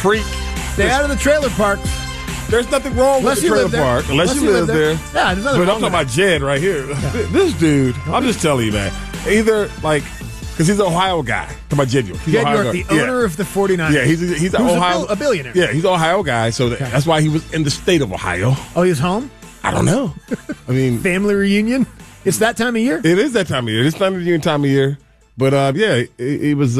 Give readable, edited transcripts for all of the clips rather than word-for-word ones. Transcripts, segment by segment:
freak. Stay out of the trailer park. There's nothing wrong with the trailer park unless you live there. Yeah, there's nothing wrong. But I'm talking about Jed right here. Yeah. This dude, I'm just telling you, man. Either like, because he's an Ohio guy. Talking about Jed York. Jed York, the owner of the 49ers. Yeah, he's an Ohio, a billionaire. Yeah, he's an Ohio guy. So that's why he was in the state of Ohio. Oh, he was home? I don't know. I mean, family reunion. It's that time of year. It is that time of year. It's family reunion time of year. But yeah, it was.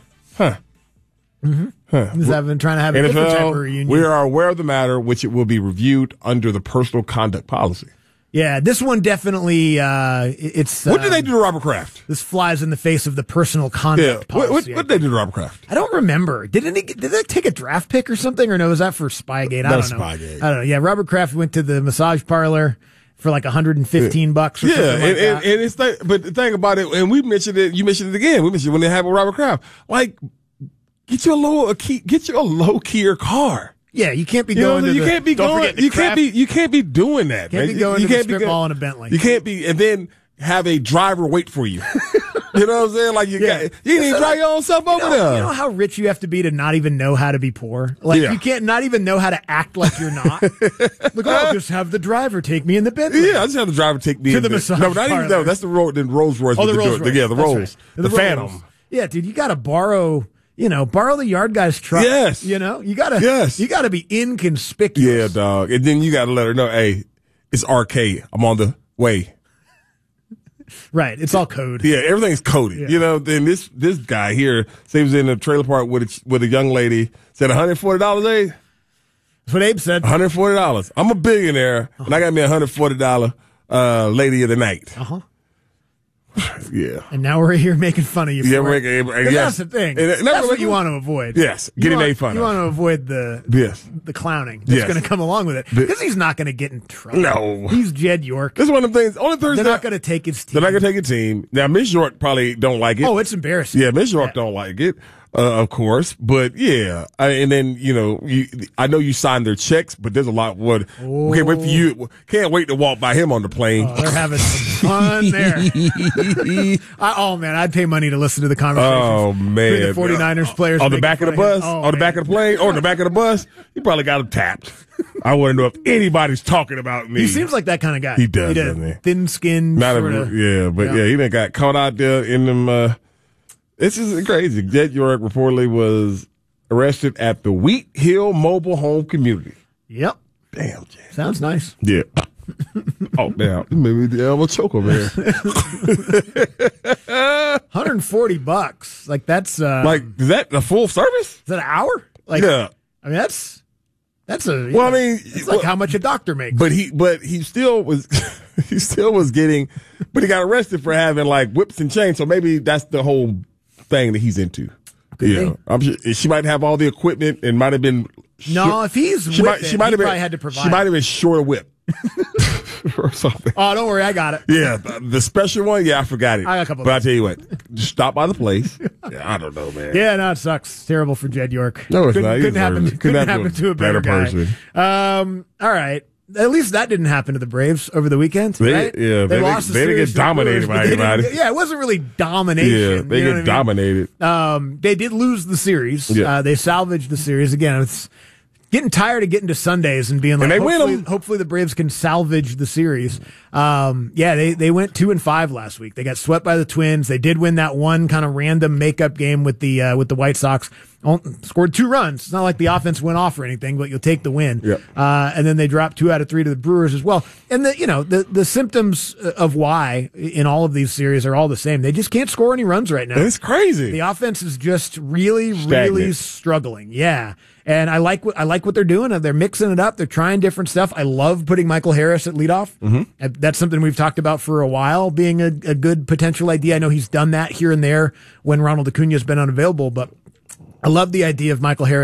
He's trying to have a different type of reunion. We are aware of the matter, which it will be reviewed under the personal conduct policy. Yeah, this one definitely. It's. What did they do to Robert Kraft? This flies in the face of the personal conduct policy. What did they do to Robert Kraft? I don't remember. Did they take a draft pick or something, or no? Was that for Spygate? I don't know. Spygate. I don't know. Yeah, Robert Kraft went to the massage parlor for like $115 or something like that. And it's like, but the thing about it, and we mentioned it. You mentioned it again. We mentioned when they had with Robert Kraft, like. Get you a low key'r car. Yeah, you can't be going. You can't be doing that. Can't be going to the strip mall in a Bentley. You can't be, and then have a driver wait for you. You know what I'm saying? Like you didn't even drive your own self over there. You know how rich you have to be to not even know how to be poor? Like you can't not even know how to act like you're not. Look, I'll just have the driver take me in the Bentley. Yeah, I just have the driver take me to the massage parlor. No, not even that. That's the Rolls Royce. Oh, the Rolls Royce. Yeah, the Rolls. Right. The Phantom. Yeah, dude, you got to borrow the yard guy's truck. Yes. You gotta be inconspicuous. Yeah, dog. And then you gotta let her know, hey, it's RK. I'm on the way. Right. It's all code. Yeah, everything's coded. Yeah. You know, then this guy here say he was in a trailer park with a young lady, said $140, Abe? That's what Abe said. $140. I'm a billionaire, and I got me a $140 lady of the night. Yeah. And now we're here making fun of you. That's the thing. That's what you want to avoid. Yes. Getting made fun of. You want to avoid the clowning that's going to come along with it. Because he's not going to get in trouble. No. He's Jed York. This is one of the things. They're not going to take his team. They're not going to take a team. Now, Miss York probably don't like it. Oh, it's embarrassing. Yeah, Miss York don't like it. Of course, but yeah, and then I know you signed their checks, but there's a lot. Can't wait to walk by him on the plane. They're having some fun there. I'd pay money to listen to the conversation. Oh man, the 49ers players on the back of the bus, on the back of the plane, or on the back of the bus. You probably got him tapped. I want to know if anybody's talking about me. He seems like that kind of guy. He does, doesn't he? Thin-skinned, he done got caught out there in them. This is crazy. Jed York reportedly was arrested at the Wheat Hill Mobile Home Community. Yep. Damn, Jed. Sounds nice. Yeah. Oh, damn. Maybe I'm a choke over there. $140. Like, that's... is that the full service? Is that an hour? Yeah. I mean, that's a... Well, it's like how much a doctor makes. But he still was... he still was getting... But he got arrested for having, whips and chains, so maybe that's the whole... thing that he's into. I'm sure she might have all the equipment and might have been. If he's he probably had to provide. She might have been short a whip or something. Oh, don't worry, I got it. Yeah, the special one. Yeah, I forgot it. I got a couple. But I tell you what, just stop by the place. I don't know, man. Yeah, no, it sucks. It's terrible for Jed York. No, it's not. Couldn't happen to a better person. All right. At least that didn't happen to the Braves over the weekend, right? Yeah, they lost. They didn't get dominated by anybody. Yeah, it wasn't really domination. Yeah, they get dominated. They did lose the series. Yeah. They salvaged the series. Again, it's getting tired of getting to Sundays and being like, hopefully the Braves can salvage the series. They went 2-5 last week. They got swept by the Twins. They did win that one kind of random makeup game with the White Sox. Scored 2 runs. It's not like the offense went off or anything, but you'll take the win. Yep. And then they dropped 2 out of 3 to the Brewers as well. And the symptoms of why in all of these series are all the same. They just can't score any runs right now. It's crazy. The offense is just really, Stagnant. really struggling. Yeah. And I like what they're doing. They're mixing it up. They're trying different stuff. I love putting Michael Harris at leadoff. Mm-hmm. That's something we've talked about for a while, being a good potential idea. I know he's done that here and there when Ronald Acuña's been unavailable, but I love the idea of Michael Harris